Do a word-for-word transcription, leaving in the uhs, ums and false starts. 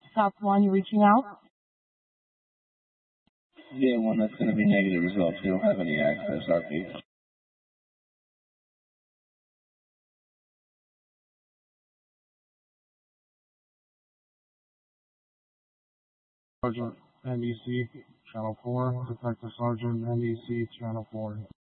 South one, you reaching out? Yeah, one that's going to be negative results. We don't have any access, R P. Sergeant N E C, Channel four, Detective Sergeant N E C, Channel four.